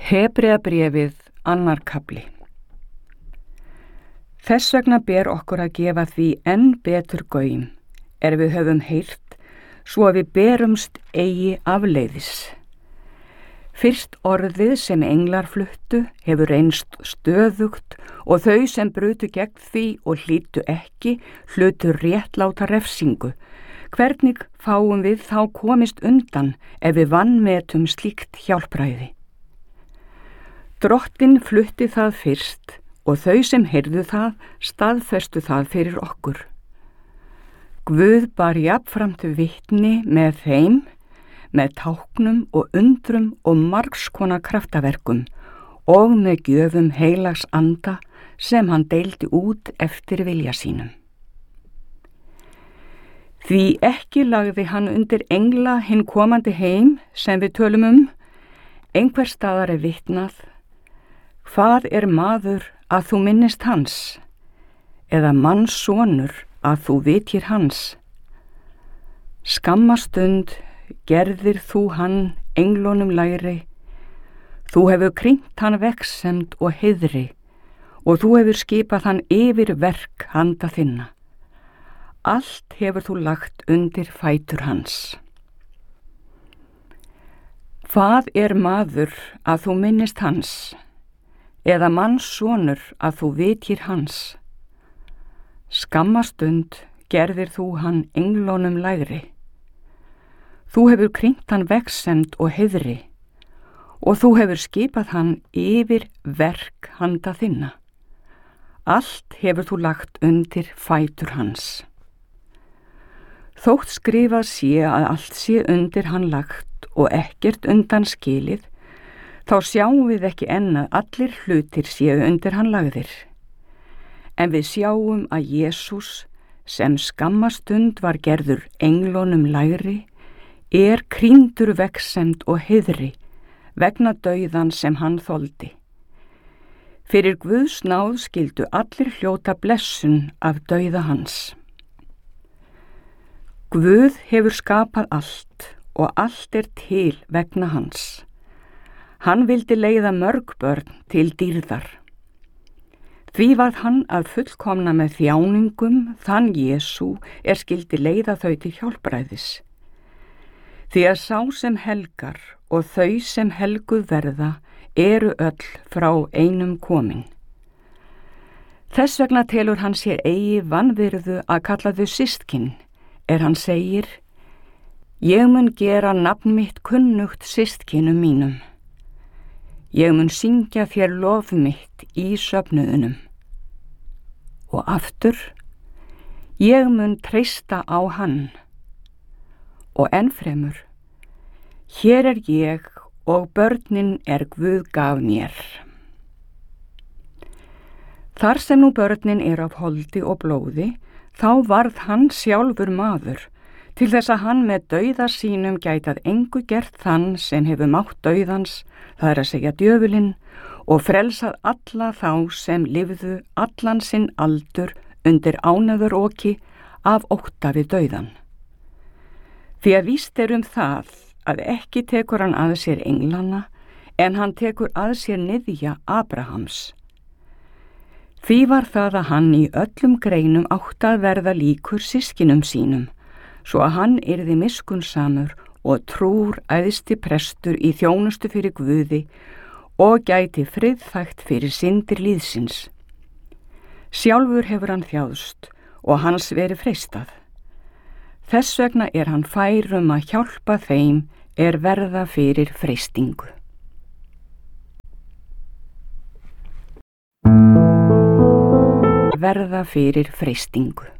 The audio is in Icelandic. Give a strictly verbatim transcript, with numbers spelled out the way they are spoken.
Hebreabréfið annar kafli. Þess vegna ber okkur að gefa því enn betur gaum, er við höfum heyrt, svo að við berumst eigi afleiðis. Fyrst orðið sem englar fluttu hefur reynst stöðugt og þau sem brutu gegn því og hlýddu ekki hlutu réttláta refsingu. Hvernig fáum við þá komist undan ef við vanmetum slíkt hjálpræði? Drottinn flutti það fyrst og þau sem heyrðu það staðfestu það fyrir okkur. Guð bar jafnframt vitni með þeim, með táknum og undrum og margs konar kraftaverkum og með gjöfum heilags anda sem hann deildi út eftir vilja sínum. Því ekki lagði hann undir engla hinn komandi heim sem við tölum um, einhver staðar er vitnað, hvað er maður að þú minnist hans, eða mannssonur að þú vitir hans? Skamma stund gerðir þú hann englunum lægri, þú hefur krýnt hann vegsemd og heiðri, og þú hefur skipað hann yfir verk handa þinna. Allt hefur þú lagt undir fætur hans. Hvað er maður að þú minnist hans, eða mannssonur að þú vitir hans? Skamma stund gerðir þú hann englunum lægri. Þú hefur krýnt hann vegsemd og heiðri, og þú hefur skipað hann yfir verk handa þinna. Allt hefur þú lagt undir fætur hans. Þótt skrifað sé að allt sé undir hann lagt og ekkert undan skilið, þá sjáum við ekki enn að allir hlutir séu undir hann lagðir. En við sjáum að Jesús, sem skamma stund var gerður englunum lægri, er krýndur vegsemd og heiðri vegna dauðan sem hann þoldi. Fyrir Guðs náð skyldu allir hljóta blessun af dauða hans. Guð hefur skapað allt og allt er til vegna hans. Hann vildi leiða mörg börn til dýrðar. Því varð hann að fullkomna með þjáningum þann Jesú er skyldi leiða þau til hjálpræðis. Því að sá sem helgar og þau sem helguð verða eru öll frá einum komin. Þess vegna telur hann sér eigi vanvirðu að kalla þau systkin, er hann segir, ég mun gera nafn mitt kunnugt systkinum mínum. Ég mun syngja þér lof mitt í söfnuðunum. Og aftur, ég mun treysta á hann. Og ennfremur, hér er ég og börnin er Guð gaf mér. Þar sem nú börnin er af holdi og blóði, þá varð hann sjálfur maður, til þess að hann með dauða sínum gætað engu gert þann sem hefur mátt dauðans, það er að segja djöfulinn, og frelsað alla þá sem lifðu allan sinn aldur undir ánæðuroki af ótta við dauðan. Því að víst er um það að ekki tekur hann að sér englana, en hann tekur að sér niðja Abrahams. Því var það að hann í öllum greinum átt að verða líkur systkinum sínum, svo að hann yrði miskunnsamur og trúr æðsti prestur í þjónustu fyrir Guði og gæti friðþægt fyrir syndir líðsins. Sjálfur hefur hann þjáðst og hans verið freistað. Þess vegna er hann fær um að hjálpa þeim er verða fyrir freistingu. Verða fyrir freistingu.